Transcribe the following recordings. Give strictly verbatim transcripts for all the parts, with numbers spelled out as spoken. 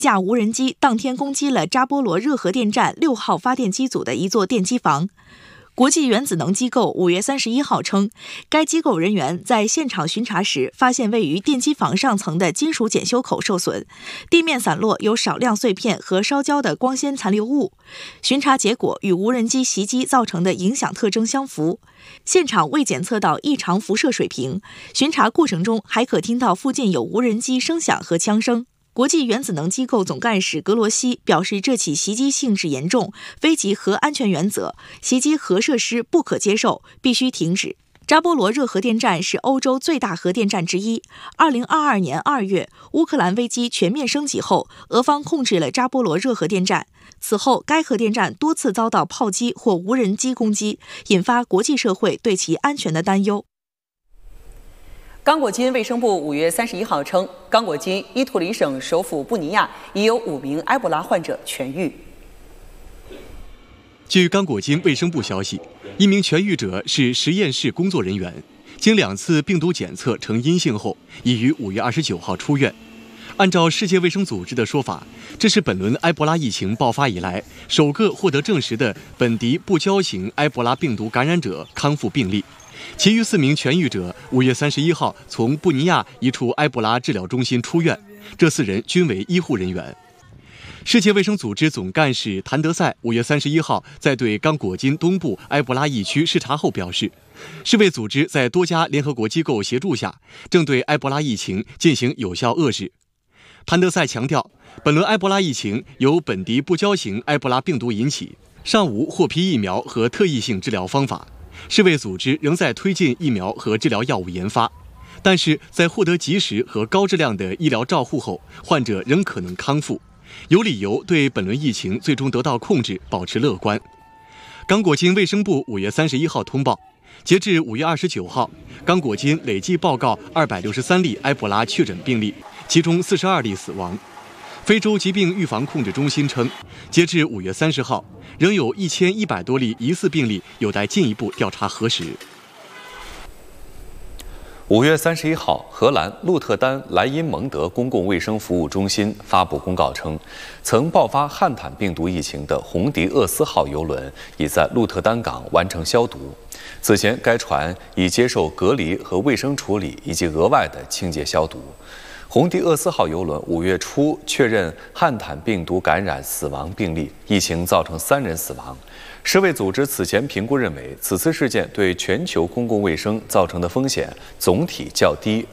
架无人机当天攻击了扎波罗热核电站六号发电机组的一座电机房。国际原子能机构五月三十一号称，该机构人员在现场巡查时发现位于电机房上层的金属检修口受损，地面散落有少量碎片和烧焦的光纤残留物。巡查结果与无人机袭击造成的影响特征相符，现场未检测到异常辐射水平。巡查过程中还可听到附近有无人机声响和枪声。国际原子能机构总干事格罗西表示，这起袭击性质严重，危及核安全原则，袭击核设施不可接受，必须停止。扎波罗热核电站是欧洲最大核电站之一。二零二二年二月，乌克兰危机全面升级后，俄方控制了扎波罗热核电站。此后，该核电站多次遭到炮击或无人机攻击，引发国际社会对其安全的担忧。 刚果金卫生部五月三十一号称，刚果金伊图里省首府布尼亚已有五名埃博拉患者痊愈。 据刚果金卫生部消息，一名痊愈者是实验室工作人员，经两次病毒检测呈阴性后，已于五月二十九号出院。按照世界卫生组织的说法，这是本轮埃博拉疫情爆发以来首个获得证实的本地不交型埃博拉病毒感染者康复病例。其余四名痊愈者五月三十一号从布尼亚一处埃博拉治疗中心出院，这四人均为医护人员。世界卫生组织总干事谭德赛五月三十一号在对刚果金东部埃博拉疫区视察后表示，世卫组织在多家联合国机构协助下，正对埃博拉疫情进行有效遏制。谭德赛强调，本轮埃博拉疫情由本地不交型埃博拉病毒引起，尚无获批疫苗和特异性治疗方法。世卫组织仍在推进疫苗和治疗药物研发，但是在获得及时和高质量的医疗照护后，患者仍可能康复，有理由对本轮疫情最终得到控制保持乐观。刚果金卫生部五月三十一号通报，截至五月二十九号，刚果金累计报告二百六十三例埃博拉确诊病例，其中四十二例死亡。非洲疾病预防控制中心称，截至五月三十号，仍有一千一百多例疑似病例有待进一步调查核实。 五月三十一号，荷兰鹿特丹莱茵蒙德公共卫生服务中心发布公告称，曾爆发汉坦病毒疫情的红迪厄斯号邮轮已在鹿特丹港完成消毒。此前，该船已接受隔离和卫生处理以及额外的清洁消毒。红迪厄斯号邮轮五月初确认汉坦病毒感染死亡病例，疫情造成三人死亡。世卫组织此前评估认为，此次事件对全球公共卫生造成的风险总体较低。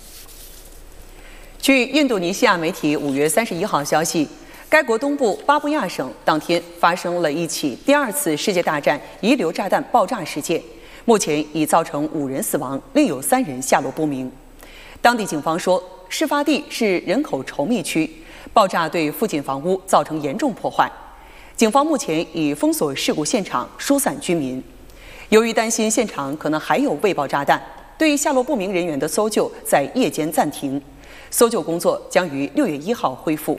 据印度尼西亚媒体五月三十一号消息，该国东部巴布亚省当天发生了一起第二次世界大战遗留炸弹爆炸事件，目前已造成五人死亡，另有三人下落不明。当地警方说，事发地是人口稠密区，爆炸对附近房屋造成严重破坏。警方目前已封锁事故现场，疏散居民。由于担心现场可能还有未爆炸弹，对下落不明人员的搜救在夜间暂停，搜救工作将于六月一号恢复。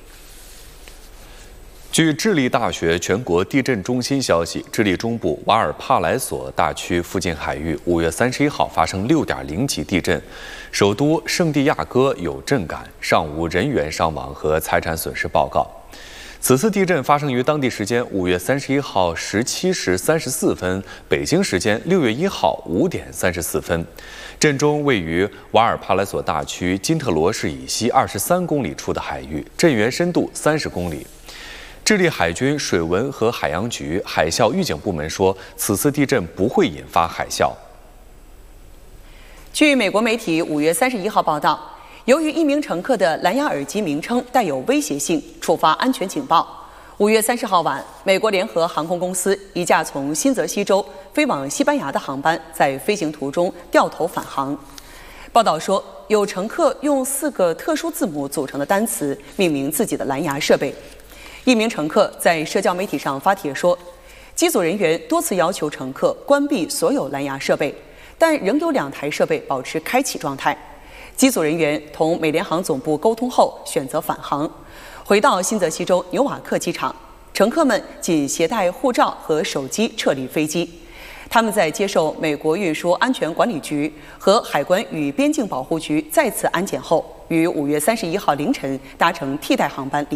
据智利大学全国地震中心消息，智利中部瓦尔帕莱索大区附近海域五月三十一号发生六点零级地震，首都圣地亚哥有震感，尚无人员伤亡和财产损失报告。此次地震发生于当地时间五月三十一号十七时三十四分，北京时间六月一号五点三十四分。震中位于瓦尔帕莱索大区金特罗市以西二十三公里处的海域，震源深度三十公里。智利海军水文和海洋局海啸预警部门说，此次地震不会引发海啸。 据美国媒体五月三十一号报道，由于一名乘客的蓝牙耳机名称带有威胁性，触发安全警报。五月三十号晚，美国联合航空公司一架从新泽西州飞往西班牙的航班在飞行途中掉头返航。报道说，有乘客用四个特殊字母组成的单词命名自己的蓝牙设备。一名乘客在社交媒体上发帖说，机组人员多次要求乘客关闭所有蓝牙设备，但仍有两台设备保持开启状态。机组人员同美联航总部沟通后，选择返航，回到新泽西州纽瓦克机场。乘客们仅携带护照和手机撤离飞机。他们在接受美国运输安全管理局和海关与边境保护局再次安检后， 于五月三十一号凌晨搭乘替代航班离